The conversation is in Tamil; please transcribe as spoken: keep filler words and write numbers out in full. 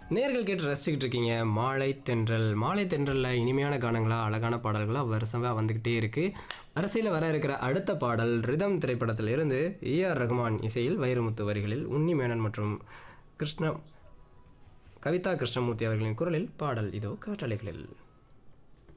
நேர்கள் கேட்டு ரசிச்சுக்கிட்டு இருக்கீங்க மாலை தென்றல். மாலை தென்றலில் இனிமையான கானங்களா அழகான பாடல்களாக வருஷமாக வந்துக்கிட்டே இருக்குது. அரசியலில் வர இருக்கிற அடுத்த பாடல் ரிதம் திரைப்படத்தில் இருந்து ஏஆர் ரகுமான் இசையில் வைரமுத்து வரிகளில் உன்னி மேனன் மற்றும் கிருஷ்ண கவிதா கிருஷ்ணமூர்த்தி அவர்களின் குரலில் பாடல் இதோ காற்றலைகளில்.